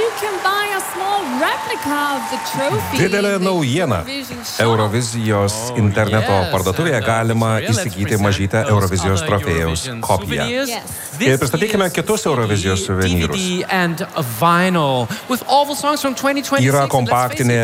Didelė naujiena. Eurovizijos interneto parduotuvėje galima įsigyti mažytę Eurovizijos trofėjaus kopiją. Ir pristatykime kitus Eurovizijos suvenyrus. Yra kompaktinė